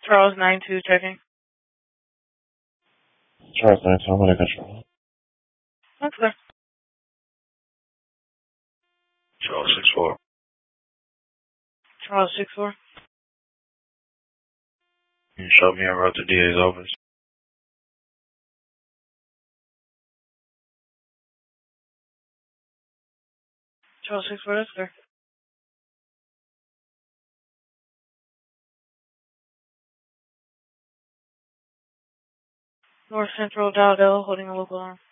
Charles 9-2 checking. Charles 9-2, I'm under control. That's clear. Charles 6-4. Charles 6-4. Can you show me and wrote the DA's office? Charles 6-4, that's clear. North Central Dowdell holding a local arm.